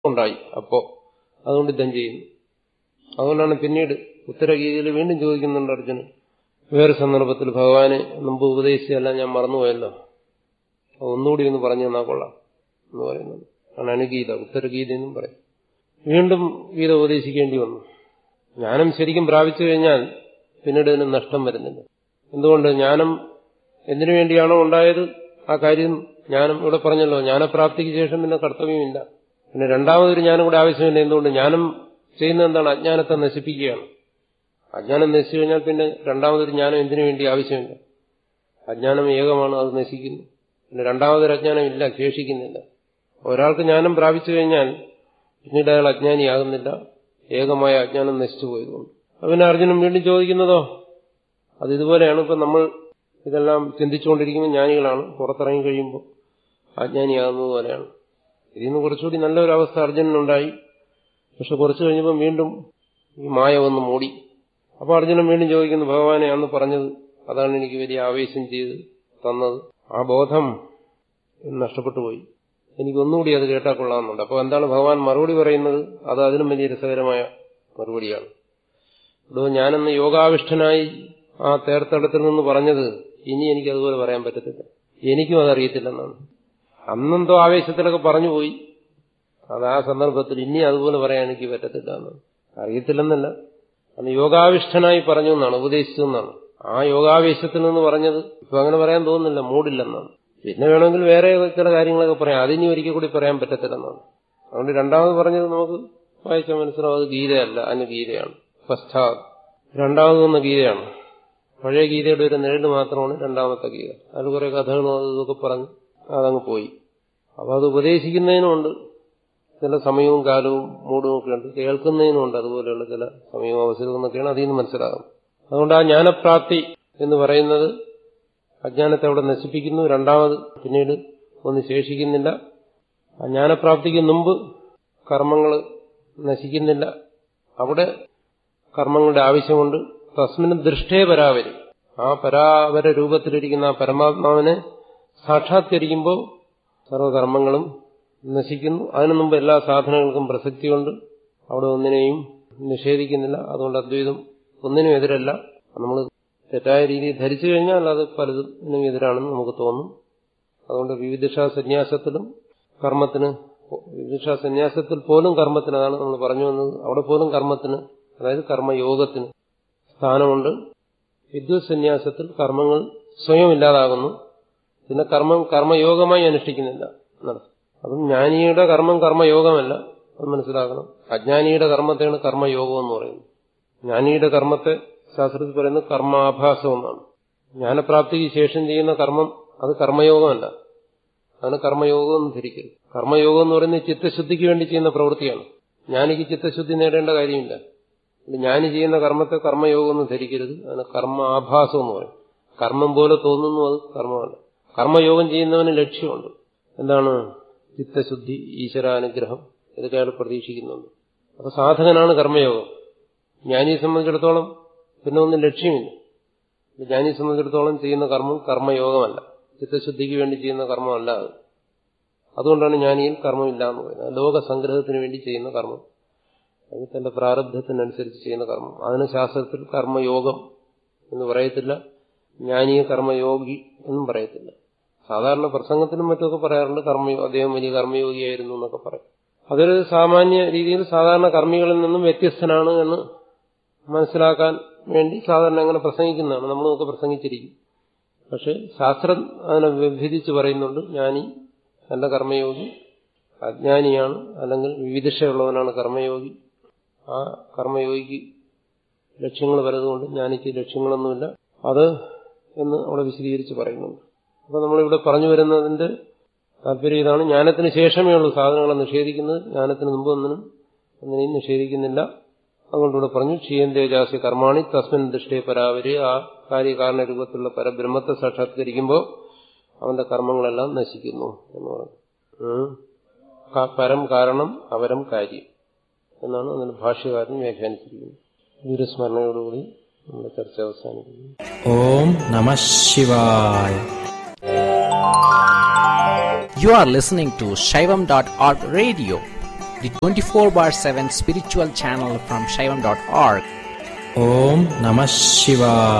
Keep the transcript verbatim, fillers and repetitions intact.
ഉണ്ടായി. അപ്പോ അതുകൊണ്ട് യുദ്ധം ചെയ്യുന്നു. അതുകൊണ്ടാണ് പിന്നീട് ഉത്തരഗീതയിൽ വീണ്ടും ചോദിക്കുന്നുണ്ട് അർജുനൻ, വേറെ സന്ദർഭത്തിൽ ഭഗവാനെ മുമ്പ് ഉപദേശിച്ചെല്ലാം ഞാൻ മറന്നുപോയല്ലോ, ഒന്നുകൂടി ഒന്ന് പറഞ്ഞു തന്നാൽ കൊള്ളാം എന്ന് പറയുന്നത് ആണ് അനുഗീത, ഉത്തരഗീത എന്നും പറയും. വീണ്ടും ഗീത ഉപദേശിക്കേണ്ടി വന്നു. ജ്ഞാനം ശരിക്കും പ്രാപിച്ചു കഴിഞ്ഞാൽ പിന്നീട് ഇതിന് നഷ്ടം വരുന്നില്ല. എന്തുകൊണ്ട്? ജ്ഞാനം എന്തിനു വേണ്ടിയാണോ ഉണ്ടായത് ആ കാര്യം ജ്ഞാനം ഇവിടെ പറഞ്ഞല്ലോ, ജ്ഞാനപ്രാപ്തിക്ക് ശേഷം പിന്നെ കർത്തവ്യമില്ല. പിന്നെ രണ്ടാമതൊരു ജ്ഞാനം കൂടെ ആവശ്യമില്ല. എന്തുകൊണ്ട്? ജ്ഞാനം ചെയ്യുന്നത് എന്താണ്? അജ്ഞാനത്തെ നശിപ്പിക്കുകയാണ്. അജ്ഞാനം നശിച്ചു കഴിഞ്ഞാൽ പിന്നെ രണ്ടാമതൊരു ജ്ഞാനം എന്തിനു വേണ്ടി ആവശ്യമില്ല. അജ്ഞാനം ഏകമാണ്, അത് നശിക്കുന്നു. പിന്നെ രണ്ടാമതൊരു അജ്ഞാനം ഇല്ല, ശേഷിക്കുന്നില്ല. ഒരാൾക്ക് ജ്ഞാനം പ്രാപിച്ചു കഴിഞ്ഞാൽ പിന്നീട് അയാൾ അജ്ഞാനിയാകുന്നില്ല, ഏകമായ അജ്ഞാനം നശിച്ചു പോയതുകൊണ്ട്. പിന്നെ അർജുനൻ വീണ്ടും ചോദിക്കുന്നതോ അത് ഇതുപോലെയാണ്. ഇപ്പം നമ്മൾ ഇതെല്ലാം ചിന്തിച്ചുകൊണ്ടിരിക്കുമ്പോൾ ജ്ഞാനികളാണ്, പുറത്തിറങ്ങി കഴിയുമ്പോൾ അജ്ഞാനിയാകുന്നത് പോലെയാണ്. ഇതിൽ നിന്ന് കുറച്ചുകൂടി നല്ലൊരു അവസ്ഥ അർജുനനുണ്ടായി. പക്ഷെ കുറച്ചു കഴിഞ്ഞപ്പം വീണ്ടും ഈ മായ വന്ന് മൂടി. അപ്പോൾ അർജുനൻ വീണ്ടും ചോദിക്കുന്നു, ഭഗവാനെ അന്ന് പറഞ്ഞത് അതാണ് എനിക്ക് വലിയ ആവേശം ചെയ്ത് തന്നത്, ആ ബോധം നഷ്ടപ്പെട്ടു പോയി, എനിക്കൊന്നുകൂടി അത് കേട്ടാൽ കൊള്ളാമെന്നുണ്ട്. അപ്പോൾ എന്താണ് ഭഗവാൻ മറുപടി പറയുന്നത്? അത് അതിനും വലിയ രസകരമായ മറുപടിയാണ്. ഇതോ ഞാനെന്ന് യോഗാവിഷ്ഠനായി ആ തേർത്തടത്തിൽ നിന്ന് പറഞ്ഞത് ഇനി എനിക്ക് അതുപോലെ പറയാൻ പറ്റത്തില്ല, എനിക്കും അതറിയത്തില്ലെന്നാണ്. അന്നെന്തോ ആവേശത്തിലൊക്കെ പറഞ്ഞുപോയി, അത് ആ സന്ദർഭത്തിൽ ഇനി അതുപോലെ പറയാൻ എനിക്ക് പറ്റത്തില്ല എന്നാണ്. അറിയത്തില്ലെന്നല്ല, അന്ന് യോഗാവിഷ്ഠനായി പറഞ്ഞു എന്നാണ്, ഉപദേശിച്ചു എന്നാണ്. ആ യോഗാവേശത്തിൽ നിന്ന് പറഞ്ഞത് ഇപ്പൊ അങ്ങനെ പറയാൻ തോന്നുന്നില്ല, മൂടില്ലെന്നാണ്. പിന്നെ വേണമെങ്കിൽ വേറെ ചില കാര്യങ്ങളൊക്കെ പറയാം, അതിനി ഒരിക്കൽ കൂടി പറയാൻ പറ്റത്തില്ലെന്നാണ്. അതുകൊണ്ട് രണ്ടാമത് പറഞ്ഞത് നമുക്ക് വായിച്ചാൽ മനസ്സിലാവും, അത് ഗീതയല്ല, അതിന് ഗീതയാണ്. പശ്ചാത് രണ്ടാമത് വന്ന ഗീതയാണ്. പഴയ ഗീതയുടെ ഒരു നിഴല് മാത്രമാണ് രണ്ടാമത്തെ ഗീത. അത് കുറെ കഥകളും അത് ഇതൊക്കെ പറഞ്ഞ് അതങ്ങ് പോയി. അപ്പൊ അത് ഉപദേശിക്കുന്നതിനുമുണ്ട് ചില സമയവും കാലവും മൂടും ഒക്കെ ഉണ്ട്, കേൾക്കുന്നതിനുമുണ്ട് അതുപോലെയുള്ള ചില സമയവും അവസരവും എന്നൊക്കെയാണ് അതിൽ നിന്ന് മനസ്സിലാകുന്നത്. അതുകൊണ്ട് ആ ജ്ഞാനപ്രാപ്തി എന്ന് പറയുന്നത് അജ്ഞാനത്തെ അവിടെ നശിപ്പിക്കുന്നു, രണ്ടാമത് പിന്നീട് ഒന്നും ശേഷിക്കുന്നില്ല. ആ ജ്ഞാനപ്രാപ്തിക്ക് മുമ്പ് കർമ്മങ്ങൾ നശിക്കുന്നില്ല, അവിടെ കർമ്മങ്ങളുടെ ആവശ്യമുണ്ട്. തസ്മിന് ദൃഷ്ടേ പരാവരി, ആ പരാവര രൂപത്തിലിരിക്കുന്ന ആ പരമാത്മാവിനെ സാക്ഷാത്കരിക്കുമ്പോൾ സർവകർമ്മങ്ങളും നശിക്കുന്നു. അതിനു മുമ്പ് എല്ലാ സാധനങ്ങൾക്കും പ്രസക്തിയുണ്ട്, അവിടെ ഒന്നിനെയും നിഷേധിക്കുന്നില്ല. അതുകൊണ്ട് അദ്വൈതം ഒന്നിനും എതിരല്ല. നമ്മൾ തെറ്റായ രീതിയിൽ ധരിച്ചു കഴിഞ്ഞാൽ അത് പലതിനും എതിരാണെന്ന് നമുക്ക് തോന്നും. അതുകൊണ്ട് വിവിധിഷാ സന്യാസത്തിലും കർമ്മത്തിന്, വിവിധിഷാ സന്യാസത്തിൽ പോലും കർമ്മത്തിന്, അതാണ് നമ്മൾ പറഞ്ഞു വന്നത്, അവിടെ പോലും കർമ്മത്തിന്, അതായത് കർമ്മയോഗത്തിന് സ്ഥാനമുണ്ട്. വിദ്വത് സന്യാസത്തിൽ കർമ്മങ്ങൾ സ്വയം ഇല്ലാതാകുന്നു, പിന്നെ കർമ്മം കർമ്മയോഗമായി അനുഷ്ഠിക്കുന്നില്ല. അതും ജ്ഞാനിയുടെ കർമ്മം കർമ്മയോഗമല്ല, അത് മനസ്സിലാക്കണം. അജ്ഞാനിയുടെ കർമ്മത്തെയാണ് കർമ്മയോഗം എന്ന് പറയുന്നത്. ജ്ഞാനിയുടെ കർമ്മത്തെ ശാസ്ത്രത്തിൽ പറയുന്നത് കർമാഭാസം എന്നാണ്. ജ്ഞാനപ്രാപ്തിക്ക് ശേഷം ചെയ്യുന്ന കർമ്മം അത് കർമ്മയോഗമല്ല, അതാണ് കർമ്മയോഗം എന്ന് ധരിക്കരുത്. കർമ്മയോഗം എന്ന് പറയുന്നത് ചിത്തശുദ്ധിക്ക് വേണ്ടി ചെയ്യുന്ന പ്രവൃത്തിയാണ്. ജ്ഞാനിക്ക് ചിത്തശുദ്ധി നേടേണ്ട കാര്യമില്ല. ജ്ഞാനി ചെയ്യുന്ന കർമ്മത്തെ കർമ്മയോഗം എന്ന് ധരിക്കരുത്, അതിന് കർമ്മ ആഭാസം എന്ന് പറയും. കർമ്മം പോലെ തോന്നുന്നു, അത് കർമ്മമല്ല. കർമ്മയോഗം ചെയ്യുന്നവന് ലക്ഷ്യമുണ്ട്. എന്താണ്? ചിത്തശുദ്ധി, ഈശ്വരാനുഗ്രഹം, ഇതൊക്കെ അയാൾ പ്രതീക്ഷിക്കുന്നുണ്ട്. അപ്പൊ സാധകനാണ് കർമ്മയോഗം. ജ്ഞാനിയെ സംബന്ധിച്ചിടത്തോളം പിന്നെ ഒന്നും ലക്ഷ്യമില്ല. ജ്ഞാനിയെ സംബന്ധിച്ചിടത്തോളം ചെയ്യുന്ന കർമ്മം കർമ്മയോഗമല്ല, ചിത്തശുദ്ധിക്ക് വേണ്ടി ചെയ്യുന്ന കർമ്മമല്ല അത്. അതുകൊണ്ടാണ് ജ്ഞാനിയിൽ കർമ്മമില്ല എന്ന് പറയുന്നത്. ലോകസംഗ്രഹത്തിന് വേണ്ടി ചെയ്യുന്ന കർമ്മം, അത് തന്റെ പ്രാരബ്ധത്തിനനുസരിച്ച് ചെയ്യുന്ന കർമ്മം, അതിന് ശാസ്ത്രത്തിൽ കർമ്മയോഗം എന്ന് പറയത്തില്ല, ജ്ഞാനിയെ കർമ്മയോഗി എന്നും പറയത്തില്ല. സാധാരണ പ്രസംഗത്തിനും മറ്റുമൊക്കെ പറയാറുണ്ട് കർമ്മ അദ്ദേഹം വലിയ കർമ്മയോഗിയായിരുന്നു എന്നൊക്കെ പറയും. അതൊരു സാമാന്യ രീതിയിൽ സാധാരണ കർമ്മികളിൽ നിന്നും വ്യത്യസ്തനാണ് എന്ന് മനസ്സിലാക്കാൻ വേണ്ടി സാധാരണ അങ്ങനെ പ്രസംഗിക്കുന്നതാണ്. നമ്മളൊക്കെ പ്രസംഗിച്ചിരിക്കും. പക്ഷെ ശാസ്ത്രം അതിനെ വിഭജിച്ച് പറയുന്നുണ്ട്. ജ്ഞാനി നല്ല കർമ്മയോഗി, അജ്ഞാനിയാണ് അല്ലെങ്കിൽ വിവിധിഷയുള്ളവനാണ് കർമ്മയോഗി. ആ കർമ്മയോഗിക്ക് ലക്ഷ്യങ്ങൾ പലതുകൊണ്ട് ജ്ഞാനിക്ക് ലക്ഷ്യങ്ങളൊന്നുമില്ല അത് എന്ന് അവിടെ വിശദീകരിച്ച് പറയുന്നുണ്ട്. അപ്പൊ നമ്മളിവിടെ പറഞ്ഞു വരുന്നതിന്റെ താല്പര്യം ഇതാണ്. ജ്ഞാനത്തിന് ശേഷമേ ഉള്ളൂ സാധനങ്ങളെ നിഷേധിക്കുന്നത്, ജ്ഞാനത്തിന് മുമ്പ് ഒന്നിനും ഒന്നിനെയും നിഷേധിക്കുന്നില്ല. അതുകൊണ്ടിവിടെ പറഞ്ഞു ക്ഷീയന്തേജാസ്യ കർമാണി തസ്മിൻ ദൃഷ്ടേ പരാവരി, ആ കാര്യകാരണ രൂപത്തിലുള്ള പരബ്രഹ്മത്തെ സാക്ഷാത്കരിക്കുമ്പോൾ അവന്റെ കർമ്മങ്ങളെല്ലാം നശിക്കുന്നു എന്ന് പറഞ്ഞു. പരം കാരണം അവരം കാര്യം എന്നാണ് അതിന് ഭാഷ്യകാരൻ വ്യാഖ്യാനിച്ചിരിക്കുന്നത്. ഗുരുസ്മരണയോടുകൂടി നമ്മുടെ ചർച്ച അവസാനിക്കുന്നു. ഓം നമഃ ശിവായ. You are listening to Shaivam dot org radio, the twenty-four bar seven spiritual channel from Shaivam dot org. Om Namah Shivaya.